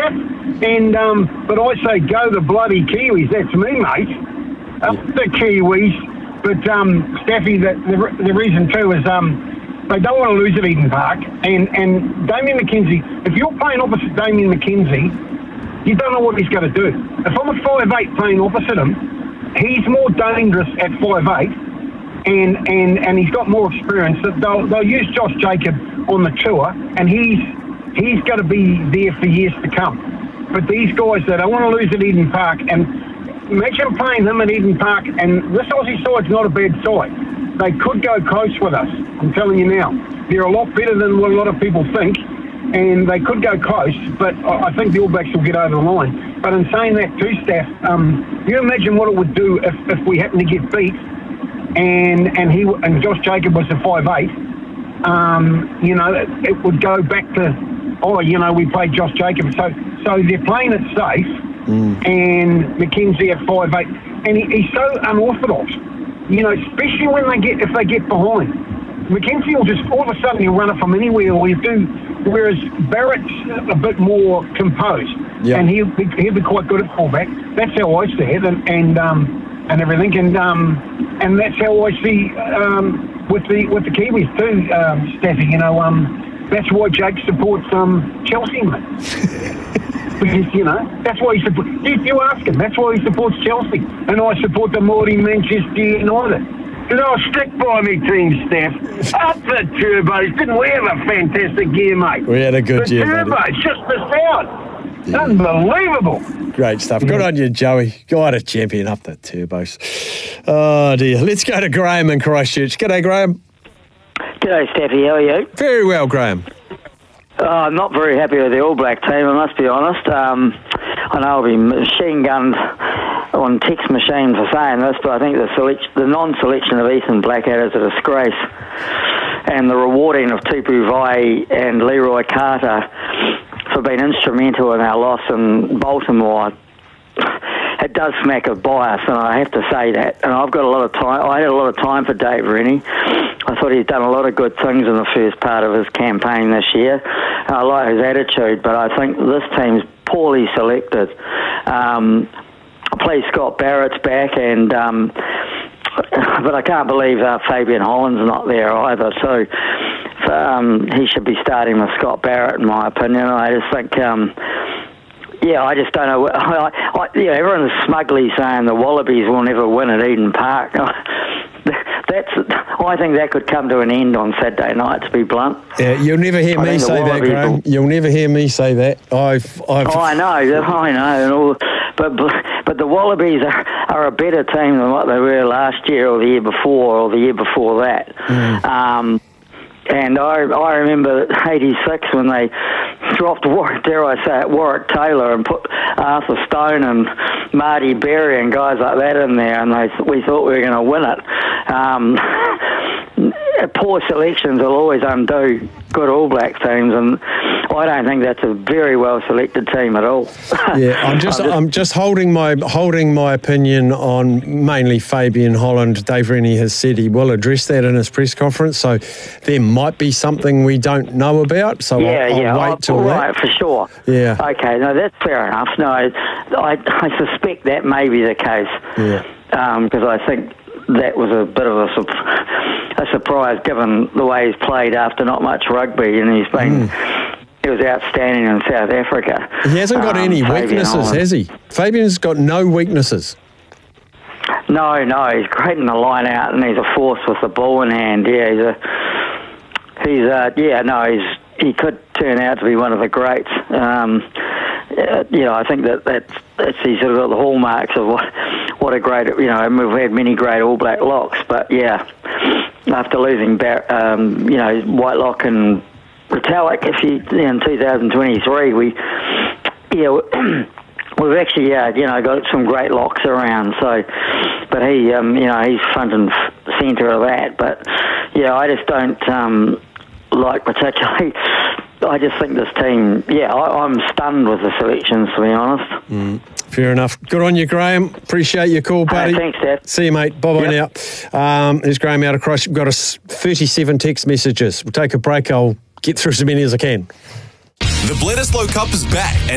Steph. And but I say go the bloody Kiwis. That's me, mate. The Kiwis. But Staffy, the reason too is they don't want to lose at Eden Park. And Damien McKenzie, if you're playing opposite Damien McKenzie, you don't know what he's going to do. If I'm a 5'8" playing opposite him, he's more dangerous at 5'8", and he's got more experience. They'll use Josh Jacob on the tour, and he's going to be there for years to come. But these guys that don't want to lose at Eden Park, and imagine playing him at Eden Park, and this Aussie side's not a bad side. They could go close with us, I'm telling you now. They're a lot better than what a lot of people think, and they could go close, but I think the All Blacks will get over the line. But in saying that too, Steph, you imagine what it would do if we happen to get beat and Josh Jacob was a 5'8", it would go back to, we played Josh Jacob. So they're playing it safe, and McKenzie at 5'8", and he's so unorthodox, especially if they get behind. McKenzie will just, all of a sudden, he'll run it from anywhere, or he'll do, whereas Barrett's a bit more composed, and he'll be quite good at fullback. That's how I see it, and everything, and that's how I see with the Kiwis too, Staffy. That's why Jake supports Chelsea, mate. Because, that's why he supports... If you ask him, that's why he supports Chelsea. And I support the mighty Manchester United. Because I'll stick by me team, Steph. Up the Turbos. Didn't we have a fantastic year, mate? We had a good year, The Turbos just missed out. Yeah. Unbelievable. Great stuff. Good on you, Joey. God, a champion up the Turbos. Oh, dear. Let's go to Graham in Christchurch. G'day, Graham. G'day, Staffy. How are you? Very well, Graham. I'm not very happy with the All Black team, I must be honest. I know I'll be machine gunned on text machine for saying this, but I think the non-selection of Ethan Blackadder is a disgrace. And the rewarding of Tupu Vai and Leroy Carter for being instrumental in our loss in Baltimore, it does smack of bias, and I have to say that. And I've got a lot of time. I had a lot of time for Dave Rennie. I thought he's done a lot of good things in the first part of his campaign this year. I like his attitude, but I think this team's poorly selected. Please, Scott Barrett's back, and but I can't believe Fabian Holland's not there either. So he should be starting with Scott Barrett, in my opinion. I just think. I just don't know. Everyone's smugly saying the Wallabies will never win at Eden Park. I think that could come to an end on Saturday night, to be blunt. Yeah, you'll never hear me say that, Graham. You'll never hear me say that. I know. But the Wallabies are a better team than what they were last year or the year before or the year before that. And I remember '86 when they dropped Warwick Taylor and put Arthur Stone and Marty Berry and guys like that in there, and we thought we were going to win it. Poor selections will always undo good All Blacks teams, and I don't think that's a very well selected team at all. Yeah, I'm just holding my opinion on mainly Fabian Holland. Dave Rennie has said he will address that in his press conference, so there might be something we don't know about. So I'll wait till that. Right, for sure. Yeah. Okay, no, that's fair enough. No, I suspect that may be the case. Yeah. Because I think that was a bit of a surprise given the way he's played after not much rugby, and he's been... He was outstanding in South Africa. He hasn't got any weaknesses, has he? Fabian's got no weaknesses. No, he's great in the line out, and he's a force with the ball in hand. Yeah, he could turn out to be one of the greats. I think that's he's sort of got the hallmarks of what a great, and we've had many great All Black locks, but yeah, after losing Whitelock and Retallick, in 2023, we've actually got some great locks around. So, but he's front and centre of that. But yeah, I just don't like particularly. I just think this team. Yeah, I'm stunned with the selections, to be honest. Fair enough. Good on you, Graham. Appreciate your call, buddy. Thanks, Dad. See you, mate. Bye-bye now. There's Graham out of Christchurch. We've got 37 text messages. We'll take a break. I'll get through as many as I can. The Bledisloe Cup is back.